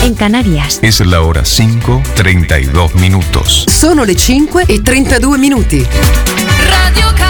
en Canarias. Es la hora 5:32. Sono le 5:32. Radio